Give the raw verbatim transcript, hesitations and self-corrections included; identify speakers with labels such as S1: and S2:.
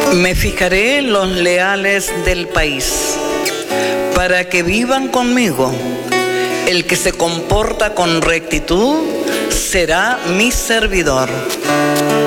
S1: Me fijaré en los leales del país, para que vivan conmigo. El que se comporta con rectitud será mi servidor.